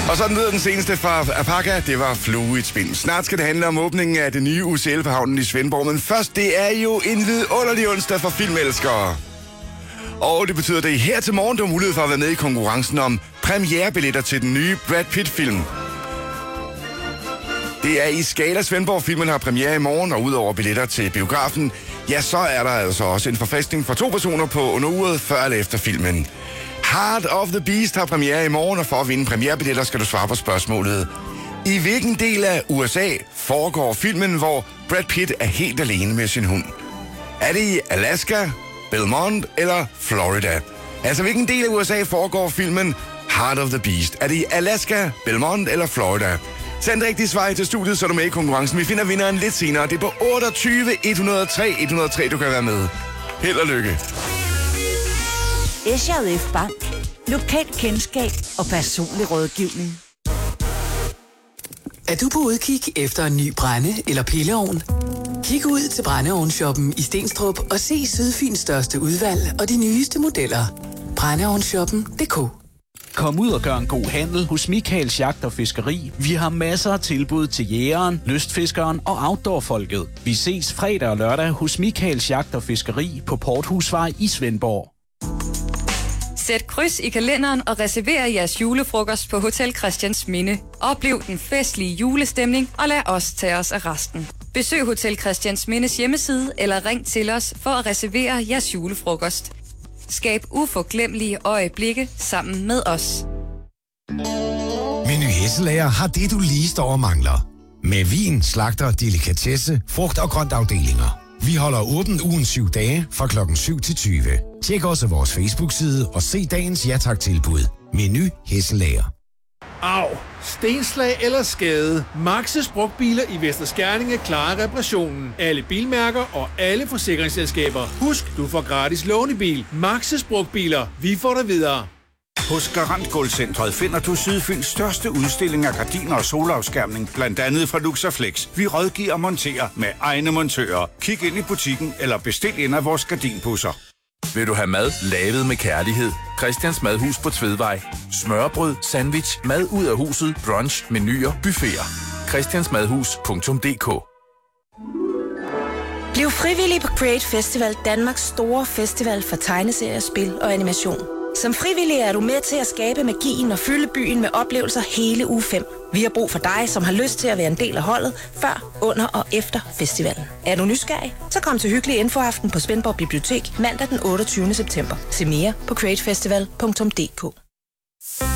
Og sådan lyder den seneste fra Apaka. Det var Flue i et spind. Snart skal det handle om åbningen af det nye UCL på havnen i Svendborg. Men først, det er jo en vidunderlig onsdag for filmelskere. Og det betyder, at det her til morgen, du har mulighed for at være med i konkurrencen om premierebilletter til den nye Brad Pitt-film. Det er i Skala Svendborg. Filmen har premiere i morgen, og udover billetter til biografen, ja, så er der altså også en forfestning for 2 personer på under uret før eller efter filmen. Heart of the Beast har premiere i morgen, og for at vinde premierebilletter skal du svare på spørgsmålet. I hvilken del af USA foregår filmen, hvor Brad Pitt er helt alene med sin hund? Er det i Alaska, Belmont eller Florida? Altså, hvilken del af USA foregår filmen Heart of the Beast? Er det i Alaska, Belmont eller Florida? Send rigtigt svar til studiet, så er du med i konkurrencen. Vi finder vinderen lidt senere. Det er på 28 103 103, du kan være med. Held og lykke. SJF Bank. Lokalt kendskab og personlig rådgivning. Er du på udkig efter en ny brænde- eller pilleovn? Kig ud til Brændeovnsshoppen i Stenstrup og se Sydfyns største udvalg og de nyeste modeller. Brændeovnsshoppen.dk. Kom ud og gør en god handel hos Michaels Jagt og Fiskeri. Vi har masser af tilbud til jægeren, lystfiskeren og outdoorfolket. Vi ses fredag og lørdag hos Michaels Jagt og Fiskeri på Porthusvej i Svendborg. Sæt kryds i kalenderen og reserver jeres julefrokost på Hotel Christiansminde. Oplev den festlige julestemning og lad os tage os af resten. Besøg Hotel Christiansmindes hjemmeside eller ring til os for at reservere jeres julefrokost. Skab uforglemmelige øjeblikke sammen med os. Meny Hesselager har det, du lige står og mangler. Med vin, slagter, delikatesse, frugt og grønt afdelinger. Vi holder åben ugen 7 dage fra klokken 7 til 20. Tjek også vores Facebook-side og se dagens ja-tak-tilbud. Meny Hesselager. Au, stenslag eller skade. Maxes Brugtbiler i Vester Skerninge klarer reparationen. Alle bilmærker og alle forsikringsselskaber. Husk, du får gratis lånebil. Maxes Brugtbiler. Vi får dig videre. Hos Garant Gulvcentret finder du Sydfyns største udstilling af gardiner og solafskærmning, blandt andet fra Luxaflex. Vi rådgiver og monterer med egne montører. Kig ind i butikken eller bestil en af vores gardinpusser. Vil du have mad lavet med kærlighed? Christians Madhus på Tvedvej. Smørbrød, sandwich, mad ud af huset, brunch, menuer, buffeter. christiansmadhus.dk. Bliv frivillig på Create Festival, Danmarks store festival for tegneserier, spil og animation. Som frivillig er du med til at skabe magien og fylde byen med oplevelser hele uge 5. Vi har brug for dig, som har lyst til at være en del af holdet, før, under og efter festivalen. Er du nysgerrig? Så kom til hyggelig infoaften på Svendborg Bibliotek mandag den 28. september. Se mere på createfestival.dk.